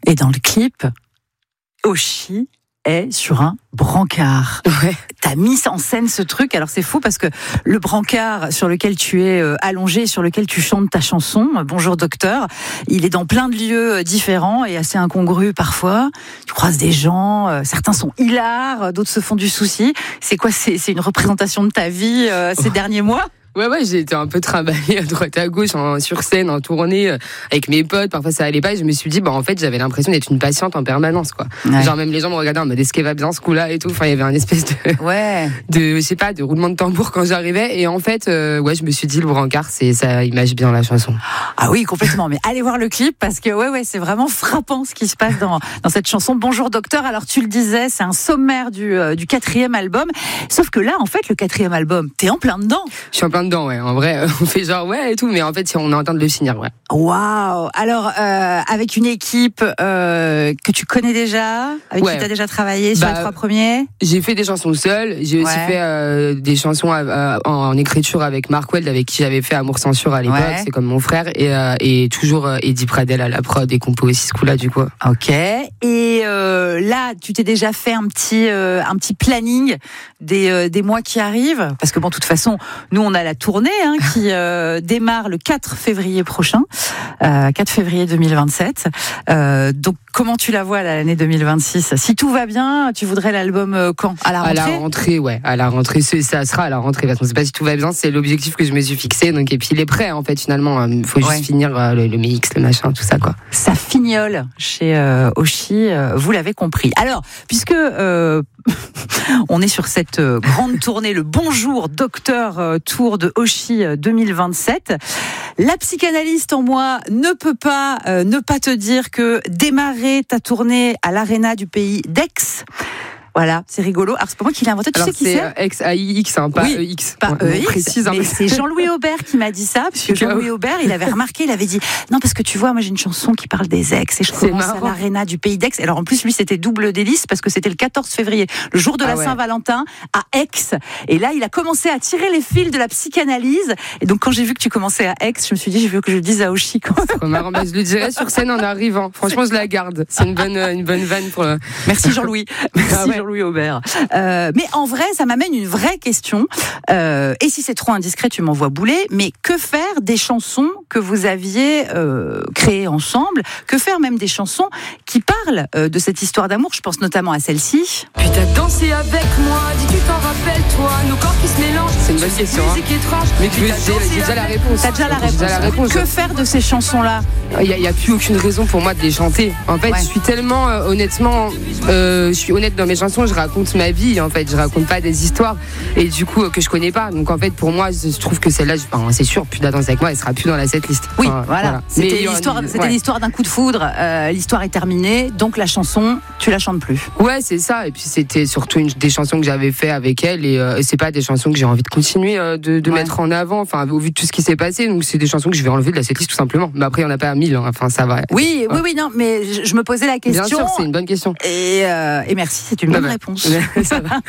Et dans le clip, Oshi est sur un brancard. Ouais. T'as mis en scène ce truc. Alors c'est fou parce que le brancard sur lequel tu es allongé, sur lequel tu chantes ta chanson, Bonjour Docteur, il est dans plein de lieux différents et assez incongru parfois. Tu croises des gens, certains sont hilars, d'autres se font du souci. C'est quoi ? C'est une représentation de ta vie ces derniers mois ? Ouais, j'ai été un peu trimballée à droite à gauche, sur scène, en tournée, avec mes potes. Parfois, ça allait pas. Et je me suis dit, en fait, j'avais l'impression d'être une patiente en permanence, quoi. Ouais. Genre, même les gens me regardaient en mode, est-ce qu'elle va bien ce coup-là et tout. Enfin, il y avait un espèce je sais pas, de roulement de tambour quand j'arrivais. Et en fait, je me suis dit, le brancard, ça image bien la chanson. Ah oui, complètement. Mais allez voir le clip parce que, c'est vraiment frappant ce qui se passe dans cette chanson. Bonjour Docteur. Alors, tu le disais, c'est un sommaire du 4e album. Sauf que là, en fait, le 4e album, t'es en plein dedans. Je suis en plein dedans, ouais. En vrai, on fait genre ouais et tout, mais en fait, on est en train de le finir, ouais. Waouh. Alors, avec une équipe que tu connais déjà, avec qui tu as déjà travaillé sur les 3 premiers. J'ai fait des chansons seule. J'ai aussi fait des chansons en écriture avec Mark Weld, avec qui j'avais fait Amour Censure à l'époque. Ouais. C'est comme mon frère. Et toujours Eddie Pradel à la prod et compo aussi ce coup-là, du coup. Ok. Et là, tu t'es déjà fait un petit planning des mois qui arrivent, parce que de toute façon, nous on a la tournée qui démarre le 4 février prochain, 4 février 2027. Donc comment tu la vois l'année 2026 ? Si tout va bien, tu voudrais l'album quand ? À la rentrée ? À la rentrée, ouais. À la rentrée, ça sera à la rentrée. Parce qu'on sait pas si tout va bien, c'est l'objectif que je me suis fixé. Donc, et puis il est prêt en fait finalement. Il faut juste finir le mix, le machin, tout ça quoi. Ça fignole chez Oshi, vous l'avez compris. Alors, puisque on est sur cette grande tournée, le Bonjour Docteur Tour de Oshi 2027. La psychanalyste en moi ne peut pas ne pas te dire que démarrer ta tournée à l'Arena du pays d'Aix, voilà, c'est rigolo. Alors, c'est pas moi qui l'ai inventé, tu sais qui c'est ? X-A-I-X, pas E-X. Pas E-X, précise, mais c'est Jean-Louis Aubert qui m'a dit ça, parce que Jean-Louis Aubert, il avait remarqué, il avait dit, non, parce que tu vois, moi j'ai une chanson qui parle des ex, et je commence à l'Arena du pays d'Aix. Alors en plus, lui, c'était double délice, parce que c'était le 14 février, le jour de la Saint-Valentin, à Aix. Et là, il a commencé à tirer les fils de la psychanalyse. Et donc, quand j'ai vu que tu commençais à Aix, je me suis dit, je veux que je le dise à Oshi. C'est marrant, je le dirai sur scène en arrivant. Franchement, je la garde. C'est une bonne vanne pour Merci Jean-Louis. Merci Jean-Louis Aubert. Mais en vrai, ça m'amène une vraie question. Et si c'est trop indiscret, tu m'envoies bouler. Mais que faire des chansons que vous aviez créées ensemble ? Que faire même des chansons qui parlent de cette histoire d'amour ? Je pense notamment à celle-ci. Puis t'as dansé avec moi, dis tu t'en rappelles toi, nos corps qui se mélangent. C'est une bonne question. Musique étrange. Mais j'ai déjà la réponse. T'as déjà la réponse. Que faire de ces chansons-là ? Il y a plus aucune raison pour moi de les chanter. En fait, je suis tellement honnêtement, je suis honnête dans mes chansons. Je raconte ma vie. En fait, je raconte pas des histoires et du coup que je connais pas. Donc en fait, pour moi, je trouve que celle-là, c'est sûr, plus la danse avec moi, elle sera plus dans la setlist. Oui, voilà. C'était l'histoire d'un coup de foudre. L'histoire est terminée, donc la chanson, tu la chantes plus. Ouais, c'est ça. Et puis c'était surtout des chansons que j'avais fait avec elle et c'est pas des chansons que j'ai envie de continuer de mettre en avant. Enfin, au vu de tout ce qui s'est passé, donc c'est des chansons que je vais enlever de la setlist tout simplement. Mais après, il y en a pas 1000. Enfin, ça va. Oui, non, mais je me posais la question. Bien sûr, c'est une bonne question. Et merci, c'est une bonne réponse. Ça va.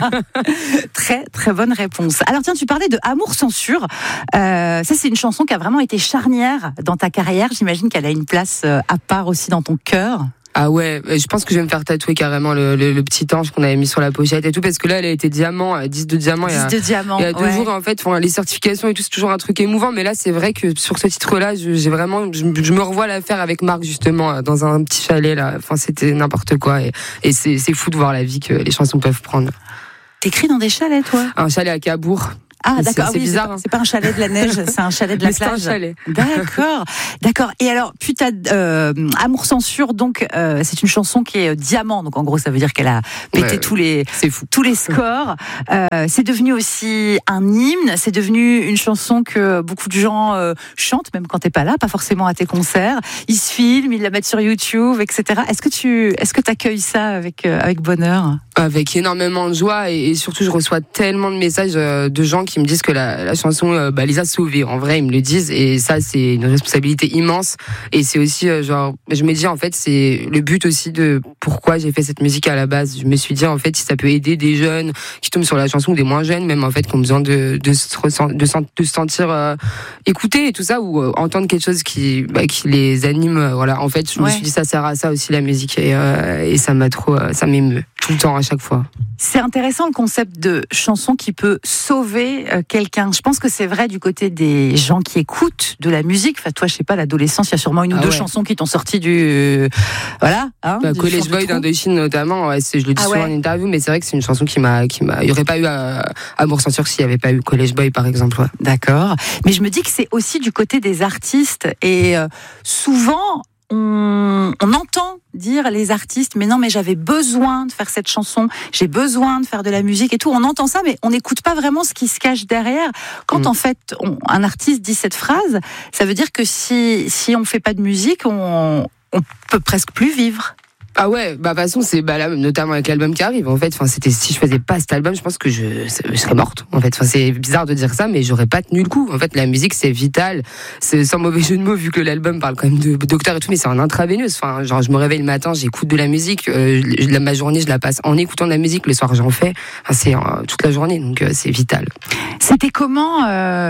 Très, très bonne réponse. Alors tiens, tu parlais de Amour Censure. Ça, c'est une chanson qui a vraiment été charnière dans ta carrière. J'imagine qu'elle a une place à part aussi dans ton cœur. Ah ouais, je pense que je vais me faire tatouer carrément le petit ange qu'on avait mis sur la pochette et tout, parce que là elle a été diamant, 10 de diamant il y a 2 jours en fait. Les certifications et tout, c'est toujours un truc émouvant, mais là c'est vrai que sur ce titre-là, je me revois la faire avec Marc justement dans un petit chalet là. Enfin, c'était n'importe quoi et c'est fou de voir la vie que les chansons peuvent prendre. T'écris dans des chalets, toi ? Un chalet à Cabourg. Ah d'accord, c'est bizarre. C'est pas un chalet de la neige, c'est un chalet de la plage. C'est un chalet. D'accord. Et alors, putain, Amour Censure, donc c'est une chanson qui est diamant. Donc en gros, ça veut dire qu'elle a pété tous les scores. C'est devenu aussi un hymne. C'est devenu une chanson que beaucoup de gens chantent, même quand t'es pas là, pas forcément à tes concerts. Ils se filment, ils la mettent sur YouTube, etc. Est-ce que t'accueilles ça avec bonheur ? Avec énormément de joie et surtout je reçois tellement de messages de gens qui me disent que la chanson les a sauvés. En vrai, ils me le disent et ça c'est une responsabilité immense et c'est aussi je me dis en fait c'est le but aussi de pourquoi j'ai fait cette musique à la base. Je me suis dit en fait si ça peut aider des jeunes qui tombent sur la chanson ou des moins jeunes même en fait qui ont besoin de se sentir écoutés et tout ça ou entendre quelque chose qui les anime. Voilà, en fait je me suis dit ça sert à ça aussi la musique et ça m'a trop ça m'émeut tout le temps à chaque fois. C'est intéressant le concept de chanson qui peut sauver quelqu'un. Je pense que c'est vrai du côté des gens qui écoutent de la musique. Enfin, toi, je sais pas, l'adolescence, il y a sûrement une ou deux chansons qui t'ont sorti du College Boy d'Indochine notamment. Ouais, je le dis souvent en interview, mais c'est vrai que c'est une chanson qui m'a. Il y aurait pas eu à me ressentir s'il y avait pas eu College Boy par exemple. Ouais. D'accord. Mais je me dis que c'est aussi du côté des artistes et souvent. On entend dire les artistes, mais non, mais j'avais besoin de faire cette chanson, j'ai besoin de faire de la musique et tout. On entend ça, mais on n'écoute pas vraiment ce qui se cache derrière. Quand en fait, un artiste dit cette phrase, ça veut dire que si on fait pas de musique, on peut presque plus vivre. Ah ouais, de toute façon, c'est là, notamment avec l'album qui arrive. En fait, si je faisais pas cet album, je pense que je serais morte. En fait, c'est bizarre de dire ça, mais j'aurais pas tenu le coup. En fait, la musique, c'est vital. C'est sans mauvais jeu de mots, vu que l'album parle quand même de docteur et tout, mais c'est en intraveineuse. Enfin, je me réveille le matin, j'écoute de la musique. Ma journée, je la passe en écoutant de la musique. Le soir, j'en fais. Enfin, c'est toute la journée, donc c'est vital. C'était comment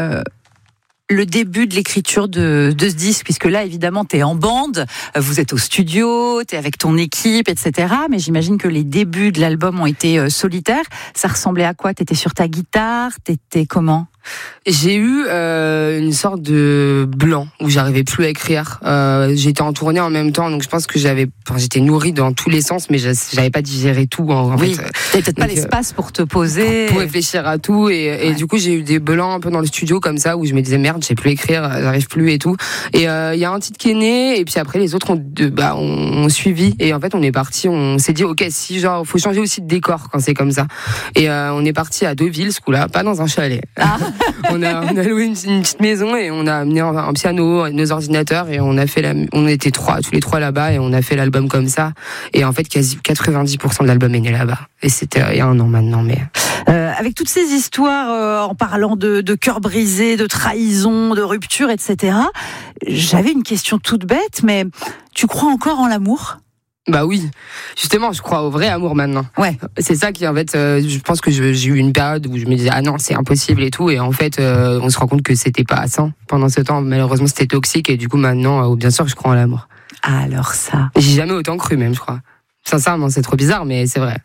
le début de l'écriture de ce disque, puisque là, évidemment, t'es en bande, vous êtes au studio, t'es avec ton équipe, etc. Mais j'imagine que les débuts de l'album ont été solitaires. Ça ressemblait à quoi ? T'étais sur ta guitare ? T'étais comment ? J'ai eu une sorte de blanc où j'arrivais plus à écrire. J'étais en tournée en même temps, donc je pense que j'étais nourrie dans tous les sens, mais j'avais pas digéré tout. En fait. T'avais peut-être pas l'espace pour te poser, pour réfléchir à tout, et du coup j'ai eu des blancs un peu dans le studio comme ça où je me disais merde, je sais plus écrire, j'arrive plus et tout. Et il y a un titre qui est né, et puis après les autres ont suivi, et en fait on est parti, on s'est dit ok, si faut changer aussi de décor quand c'est comme ça, et on est parti à Deauville ce coup-là, pas dans un chalet. On a loué une petite maison et on a amené un piano, nos ordinateurs et on était tous les trois là-bas et on a fait l'album comme ça. Et en fait, quasi 90% de l'album est né là-bas. Et c'était il y a un an maintenant, mais. Avec toutes ces histoires, en parlant de cœur brisé, de trahison, de rupture, etc. J'avais une question toute bête, mais tu crois encore en l'amour ? Bah oui, justement, je crois au vrai amour maintenant. Ouais. C'est ça qui, en fait, je pense que j'ai eu une période où je me disais ah non, c'est impossible et tout, et en fait, on se rend compte que c'était pas sain. Pendant ce temps, malheureusement, c'était toxique, et du coup, maintenant, bien sûr, je crois en l'amour. Alors ça. J'ai jamais autant cru, même, je crois. Sincèrement, c'est trop bizarre, mais c'est vrai.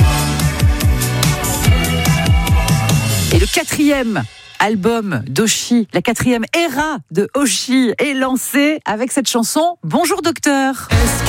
Et le 4e album d'Oshi, la 4e era de Oshi est lancée avec cette chanson Bonjour Docteur.